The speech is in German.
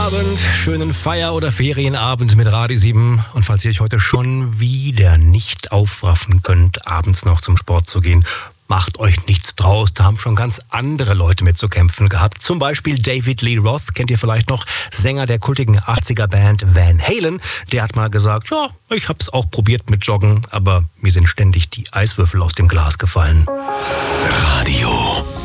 Abend, schönen Feier- oder Ferienabend mit Radio 7. Und falls ihr euch heute schon wieder nicht aufraffen könnt, abends noch zum Sport zu gehen, macht euch nichts draus. Da haben schon ganz andere Leute mit zu kämpfen gehabt. Zum Beispiel David Lee Roth, kennt ihr vielleicht noch, Sänger der kultigen 80er-Band Van Halen. Der hat mal gesagt, ja, ich hab's auch probiert mit Joggen, aber mir sind ständig die Eiswürfel aus dem Glas gefallen. Radio